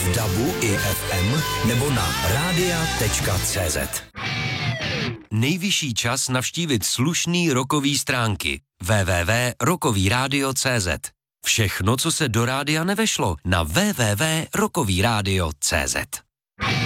v DABu i FM nebo na radia.cz. Nejvyšší čas navštívit slušný rockový stránky www.rockovyradio.cz. Všechno, co se do rádia nevešlo, na www.rockovyradio.cz.